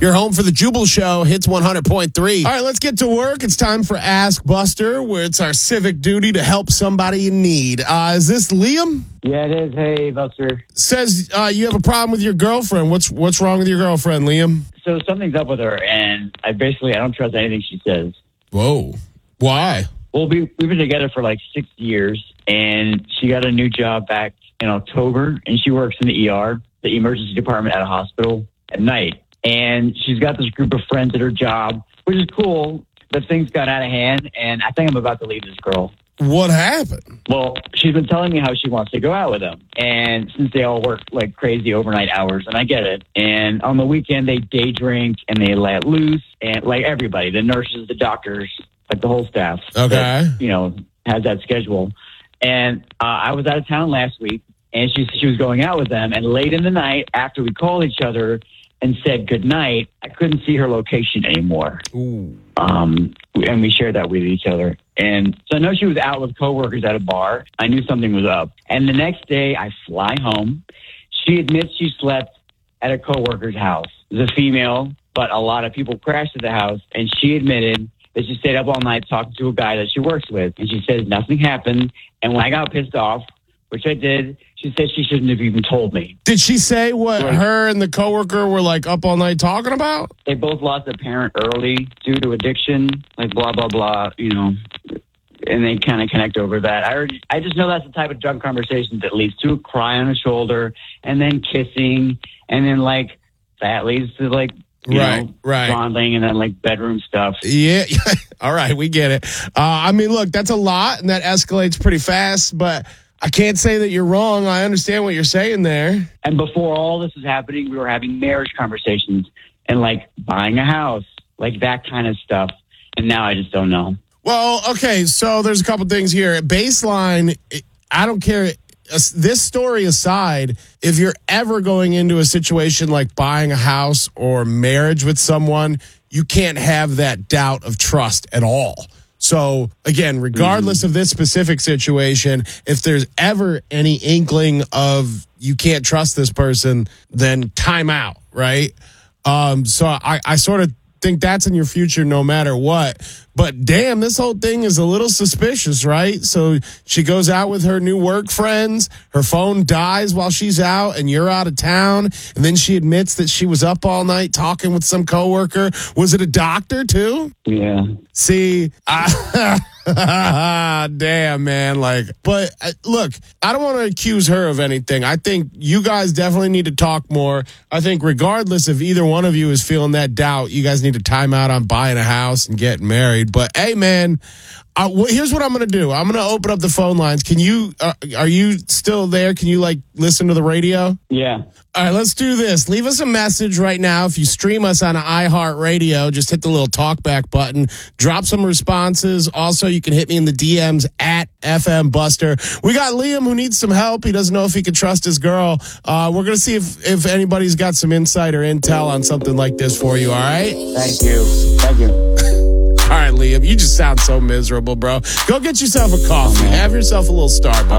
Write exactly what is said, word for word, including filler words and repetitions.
You're home for the Jubal Show, Hits one hundred point three. All right, let's get to work. It's time for Ask Buster, where it's our civic duty to help somebody in need. Uh, is this Liam? Yeah, it is. Hey, Buster. Says uh, you have a problem with your girlfriend. What's what's wrong with your girlfriend, Liam? So something's up with her, and I basically I don't trust anything she says. Whoa. Why? Well, we, we've been together for like six years, and she got a new job back in October, and she works in the E R, the emergency department at a hospital at night. And she's got this group of friends at her job, which is cool, but things got out of hand, and I think I'm about to leave this girl. What happened? Well, she's been telling me how she wants to go out with them. And since they all work like crazy overnight hours, and I get it. And on the weekend, they day drink and they let loose. And like everybody, the nurses, the doctors, like the whole staff. Okay. That, you know, has that schedule. And uh, I was out of town last week, and she, she was going out with them. And late in the night, after we called each other and said goodnight, I couldn't see her location anymore. Ooh. Um, and we shared that with each other. And so I know she was out with coworkers at a bar. I knew something was up. And the next day I fly home. She admits she slept at a coworker's house. It was a female, but a lot of people crashed at the house. And she admitted that she stayed up all night talking to a guy that she works with. And she says nothing happened. And when I got pissed off, which I did, she said she shouldn't have even told me. Did she say what Right. her and the coworker were like up all night talking about? They both lost a parent early due to addiction, like blah, blah, blah, you know, and they kind of connect over that. I already, I just know that's the type of drunk conversation that leads to a cry on a shoulder and then kissing, and then like that leads to like, you Right, know, right. bonding, and then like bedroom stuff. Yeah. All right, we get it. Uh, I mean, look, that's a lot, and that escalates pretty fast, but I can't say that you're wrong. I understand what you're saying there. And before all this was happening, we were having marriage conversations and like buying a house, like that kind of stuff. And now I just don't know. Well, okay, so there's a couple things here. Baseline, I don't care. This story aside, if you're ever going into a situation like buying a house or marriage with someone, you can't have that doubt of trust at all. So, again, regardless mm-hmm. of this specific situation, if there's ever any inkling of you can't trust this person, then time out, right? Um, so I, I sort of think that's in your future no matter what. But damn, this whole thing is a little suspicious, right? So she goes out with her new work friends. Her phone dies while she's out and you're out of town. And then she admits that she was up all night talking with some coworker. Was it a doctor too? Yeah. See, I, damn, man. Like, but uh, look, I don't want to accuse her of anything. I think you guys definitely need to talk more. I think regardless if either one of you is feeling that doubt, you guys need to time out on buying a house and getting married. But hey, man, uh, wh- here's what I'm going to do. I'm going to open up the phone lines. Can you, uh, are you still there? Can you like listen to the radio? Yeah. All right, let's do this. Leave us a message right now. If you stream us on iHeartRadio, just hit the little talkback button. Drop some responses. Also, you can hit me in the D Ms at F M Buster. We got Liam who needs some help. He doesn't know if he can trust his girl. Uh, we're going to see if, if anybody's got some insight or intel on something like this for you, all right? Thank you. Thank you. All right, Liam, you just sound so miserable, bro. Go get yourself a coffee. Have yourself a little Starbucks.